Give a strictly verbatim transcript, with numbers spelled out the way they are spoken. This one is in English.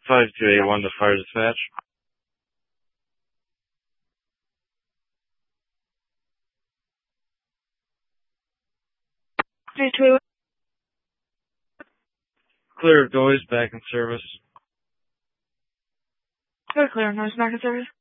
five two eight one to fire dispatch. Three two. Clear of noise, back in service. Clear, clear, noise back in service.